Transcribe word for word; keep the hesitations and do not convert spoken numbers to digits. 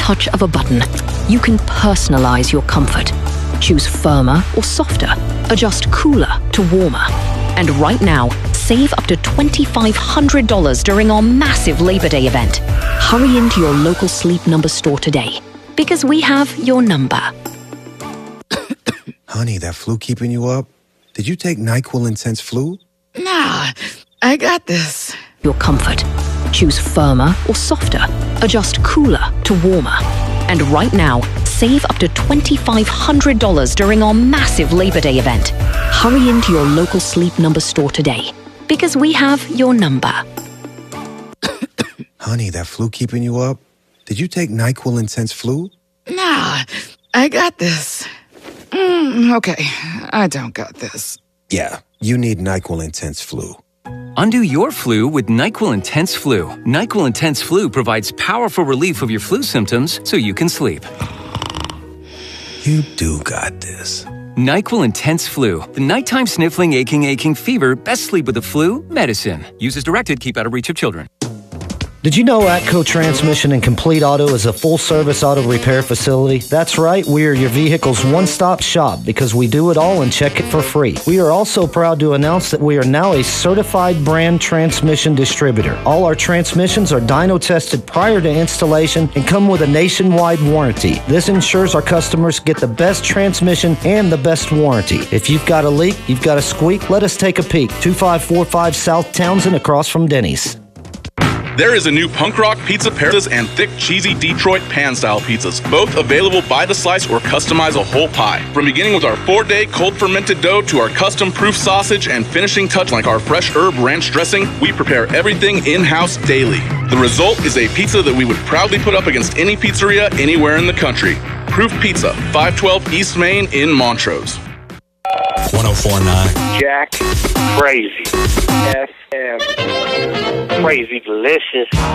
touch of a button, you can personalize your comfort. Choose firmer or softer. Adjust cooler to warmer. And right now, save up to twenty-five hundred dollars during our massive Labor Day event. Hurry into your local Sleep Number store today, because we have your number. Honey, that flu keeping you up? Did you take NyQuil Intense Flu? Nah, I got this. Your comfort. Choose firmer or softer. Adjust cooler to warmer. And right now, save up to twenty-five hundred dollars during our massive Labor Day event. Hurry into your local Sleep Number store today, because we have your number. Honey, that flu keeping you up? Did you take NyQuil Intense Flu? Nah, I got this. Mm, okay, I don't got this. Yeah, you need NyQuil Intense Flu. Undo your flu with NyQuil Intense Flu. NyQuil Intense Flu provides powerful relief of your flu symptoms so you can sleep. You do got this. NyQuil Intense Flu. The nighttime sniffling, aching, aching fever. Best sleep with the flu medicine. Use as directed. Keep out of reach of children. Did you know Atco Transmission and Complete Auto is a full-service auto repair facility? That's right, we are your vehicle's one-stop shop because we do it all and check it for free. We are also proud to announce that we are now a certified brand transmission distributor. All our transmissions are dyno tested prior to installation and come with a nationwide warranty. This ensures our customers get the best transmission and the best warranty. If you've got a leak, you've got a squeak, let us take a peek. two five four five South Townsend across from Denny's. There is a new punk rock pizza pizzas and thick, cheesy Detroit pan-style pizzas, both available by the slice or customize a whole pie. From beginning with our four-day cold fermented dough to our custom-proof sausage and finishing touch like our fresh herb ranch dressing, we prepare everything in-house daily. The result is a pizza that we would proudly put up against any pizzeria anywhere in the country. Proof Pizza, five twelve East Main in Montrose. one oh four point nine Jack, crazy. F M. Crazy delicious.